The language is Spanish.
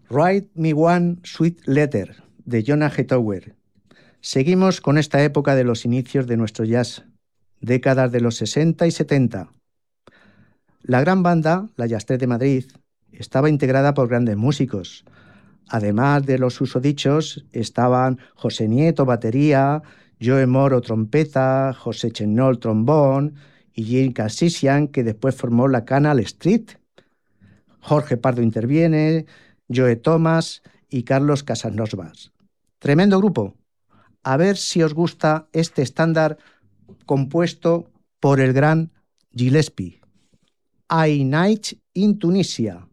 Write Me One Sweet Letter, de Jonah Hightower. Seguimos con esta época de los inicios de nuestro jazz, décadas de los 60 y 70. La gran banda, la Jazz de Madrid, estaba integrada por grandes músicos. Además de los susodichos, estaban José Nieto, batería, Joe Moro, trompeta, José Chenol, trombón, y Jim Cassisian, que después formó la Canal Street. Jorge Pardo interviene, Joe Thomas y Carlos Casanovas. Tremendo grupo. A ver si os gusta este estándar compuesto por el gran Gillespie. A Night in Tunisia.